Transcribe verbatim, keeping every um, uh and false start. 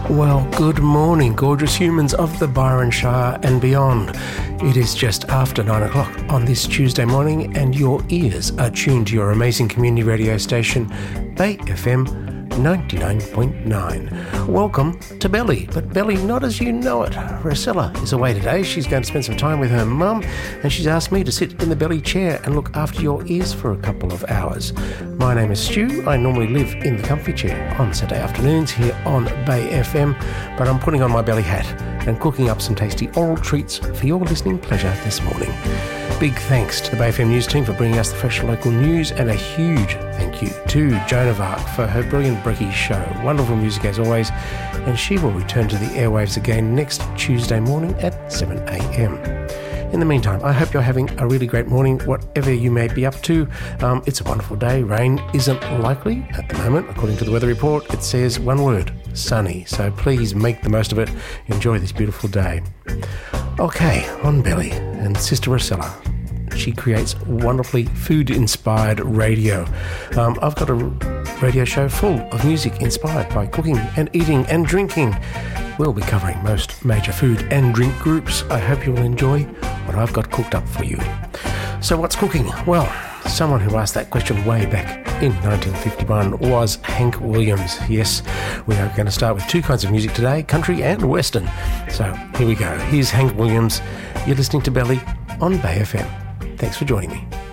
Well, good morning, gorgeous humans of the Byron Shire and beyond. It is just after nine o'clock on this Tuesday morning, and your ears are tuned to your amazing community radio station, Bay F M ninety-nine point nine. Welcome to Belly, but Belly not as you know it. Rosella is away today. She's going to spend some time with her mum, and she's asked me to sit in the Belly chair and look after your ears for a couple of hours. My name is Stu. I normally live in the comfy chair on Saturday afternoons here on Bay F M, but I'm putting on my Belly hat and cooking up some tasty oral treats for your listening pleasure this morning. Big thanks to the Bay F M News team for bringing us the fresh local news, and a huge thank you to Joan of Arc for her brilliant Brekkie show. Wonderful music as always, and she will return to the airwaves again next Tuesday morning at seven a.m. In the meantime, I hope you're having a really great morning, whatever you may be up to. Um, it's a wonderful day. Rain isn't likely at the moment. According to the weather report, it says one word, sunny. So please make the most of it. Enjoy this beautiful day. Okay, on Belly and Sister Rosella. She creates wonderfully food-inspired radio. Um, I've got a radio show full of music inspired by cooking and eating and drinking. We'll be covering most major food and drink groups. I hope you will enjoy what I've got cooked up for you. So what's cooking? Well, someone who asked that question way back in nineteen fifty-one was Hank Williams. Yes, we are going to start with two kinds of music today, country and western. So here we go. Here's Hank Williams. You're listening to Belly on Bay F M. Thanks for joining me.